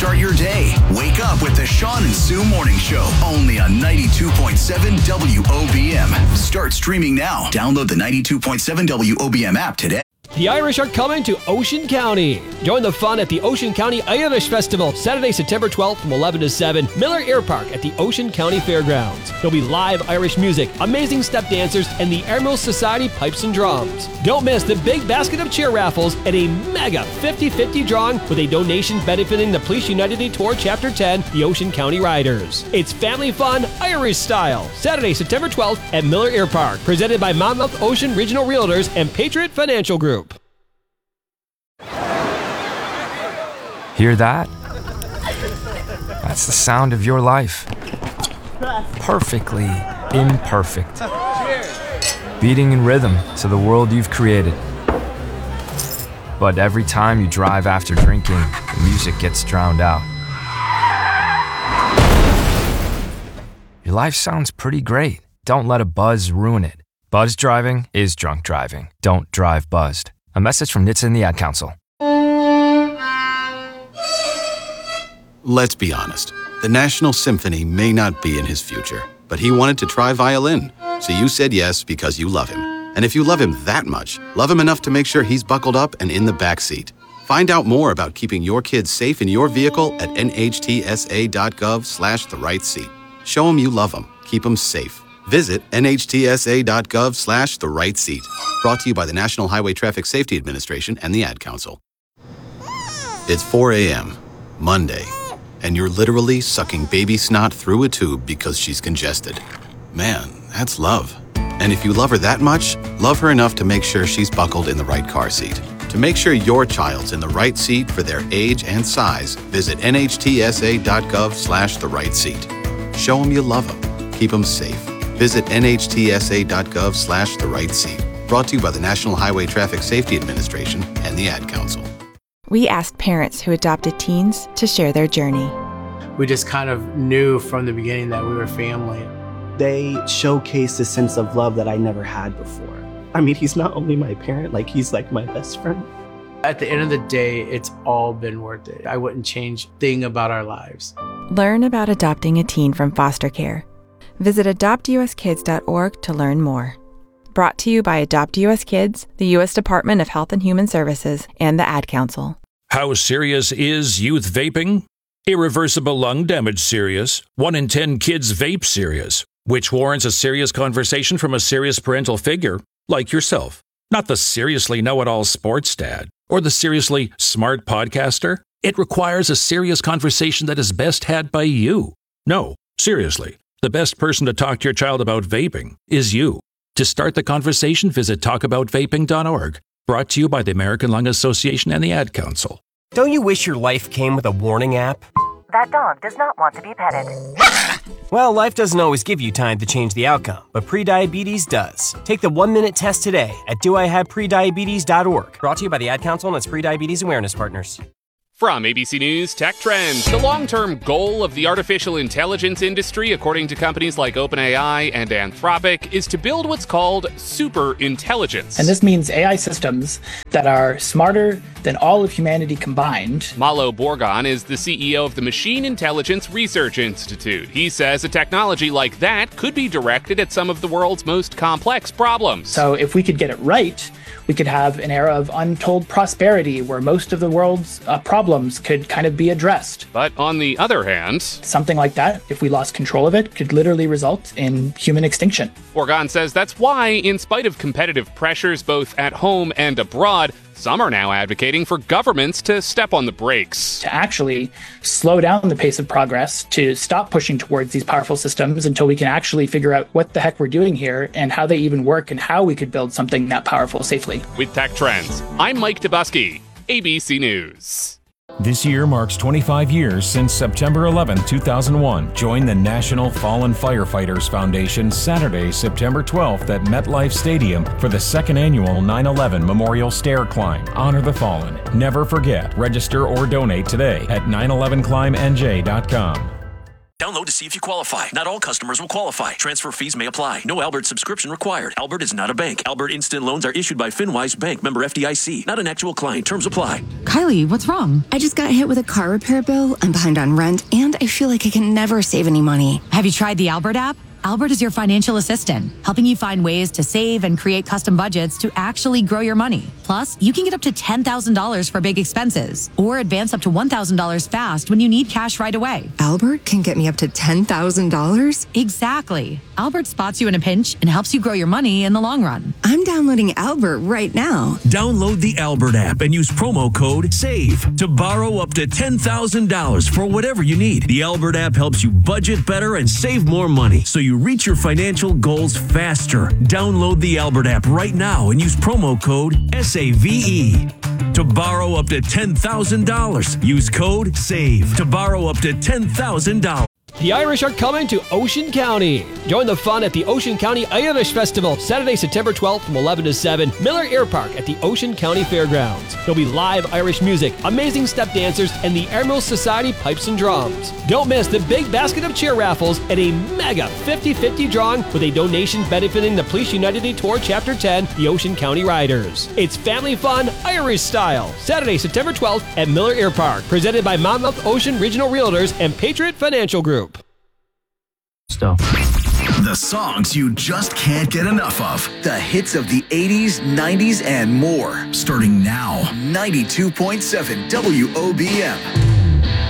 start your day. Wake up with the Sean and Sue Morning Show, only on 92.7 WOBM. Start streaming now. Download the 92.7 WOBM app today. The Irish are coming to Ocean County. Join the fun at the Ocean County Irish Festival, Saturday, September 12th from 11 to 7, Miller Air Park at the Ocean County Fairgrounds. There'll be live Irish music, amazing step dancers, and the Emerald Society Pipes and Drums. Don't miss the big basket of cheer raffles and a mega 50-50 drawing with a donation benefiting the Police United Tour Chapter 10, the Ocean County Riders. It's family fun, Irish style. Saturday, September 12th at Miller Air Park. Presented by Monmouth Ocean Regional Realtors and Patriot Financial Group. Hear that? That's the sound of your life. Perfectly imperfect. Beating in rhythm to the world you've created. But every time you drive after drinking, the music gets drowned out. Your life sounds pretty great. Don't let a buzz ruin it. Buzz driving is drunk driving. Don't drive buzzed. A message from NHTSA and the Ad Council. Let's be honest. The National Symphony may not be in his future, but he wanted to try violin. So you said yes because you love him. And if you love him that much, love him enough to make sure he's buckled up and in the back seat. Find out more about keeping your kids safe in your vehicle at nhtsa.gov/therightseat. Show him you love him. Keep him safe. Visit nhtsa.gov/therightseat. Brought to you by the National Highway Traffic Safety Administration and the Ad Council. It's 4 a.m., Monday, and you're literally sucking baby snot through a tube because she's congested. Man, that's love. And if you love her that much, love her enough to make sure she's buckled in the right car seat. To make sure your child's in the right seat for their age and size, visit nhtsa.gov/therightseat. Show them you love them. Keep them safe. Visit nhtsa.gov/therightseat. Brought to you by the National Highway Traffic Safety Administration and the Ad Council. We asked parents who adopted teens to share their journey. We just kind of knew from the beginning that we were family. They showcased a sense of love that I never had before. I mean, he's not only my parent, he's like my best friend. At the end of the day, it's all been worth it. I wouldn't change a thing about our lives. Learn about adopting a teen from foster care. Visit adoptuskids.org to learn more. Brought to you by Adopt US Kids, the U.S. Department of Health and Human Services, and the Ad Council. How serious is youth vaping? Irreversible lung damage serious. 1 in 10 kids vape serious, which warrants a serious conversation from a serious parental figure, like yourself. Not the seriously know-it-all sports dad or the seriously smart podcaster. It requires a serious conversation that is best had by you. No, seriously, the best person to talk to your child about vaping is you. To start the conversation, visit talkaboutvaping.org. Brought to you by the American Lung Association and the Ad Council. Don't you wish your life came with a warning app? That dog does not want to be petted. Well, life doesn't always give you time to change the outcome, but prediabetes does. Take the 1-minute test today at doihaveprediabetes.org. Brought to you by the Ad Council and its prediabetes awareness partners. From ABC News Tech Trends, the long-term goal of the artificial intelligence industry, according to companies like OpenAI and Anthropic, is to build what's called super intelligence. And this means AI systems that are smarter than all of humanity combined. Malo Borgon is the CEO of the Machine Intelligence Research Institute. He says a technology like that could be directed at some of the world's most complex problems. So if we could get it right, we could have an era of untold prosperity where most of the world's problems could kind of be addressed. But on the other hand, something like that, if we lost control of it, could literally result in human extinction. Borgon says that's why, in spite of competitive pressures both at home and abroad, some are now advocating for governments to step on the brakes. To actually slow down the pace of progress, to stop pushing towards these powerful systems until we can actually figure out what the heck we're doing here and how they even work and how we could build something that powerful safely. With Tech Trends, I'm Mike Dubusky, ABC News. This year marks 25 years since September 11, 2001. Join the National Fallen Firefighters Foundation Saturday, September 12th at MetLife Stadium for the second annual 9/11 Memorial Stair Climb. Honor the fallen. Never forget. Register or donate today at 911climbnj.com. Download to see if you qualify. Not all customers will qualify. Transfer fees may apply. No Albert subscription required. Albert is not a bank. Albert Instant Loans are issued by FinWise Bank, member FDIC. Not an actual client. Terms apply. Kylie, what's wrong? I just got hit with a car repair bill. I'm behind on rent, and I feel like I can never save any money. Have you tried the Albert app? Albert is your financial assistant, helping you find ways to save and create custom budgets to actually grow your money. Plus, you can get up to $10,000 for big expenses or advance up to $1,000 fast when you need cash right away. Albert can get me up to $10,000? Exactly. Albert spots you in a pinch and helps you grow your money in the long run. I'm downloading Albert right now. Download the Albert app and use promo code SAVE to borrow up to $10,000 for whatever you need. The Albert app helps you budget better and save more money so you reach your financial goals faster. Download the Albert app right now and use promo code SAVE to borrow up to $10,000. Use code SAVE to borrow up to $10,000. The Irish are coming to Ocean County. Join the fun at the Ocean County Irish Festival, Saturday, September 12th from 11 to 7, Miller Air Park at the Ocean County Fairgrounds. There'll be live Irish music, amazing step dancers, and the Emerald Society pipes and drums. Don't miss the big basket of cheer raffles and a mega 50-50 drawing with a donation benefiting the Police United Tour Chapter 10, the Ocean County Riders. It's family fun, Irish style. Saturday, September 12th at Miller Air Park, presented by Monmouth Ocean Regional Realtors and Patriot Financial Group. The songs you just can't get enough of. The hits of the 80s, 90s, and more. Starting now. 92.7 WOBM.